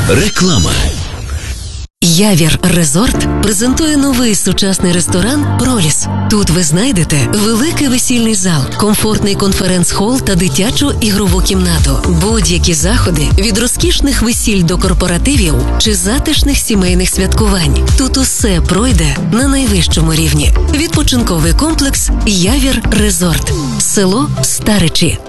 Реклама. Явір Резорт презентує новий сучасний ресторан «Проліс». Тут ви знайдете великий весільний зал, комфортний конференц-хол та дитячу ігрову кімнату. Будь-які заходи від розкішних весіль до корпоративів чи затишних сімейних святкувань. Тут усе пройде на найвищому рівні. Відпочинковий комплекс «Явір Резорт». Село Старичі.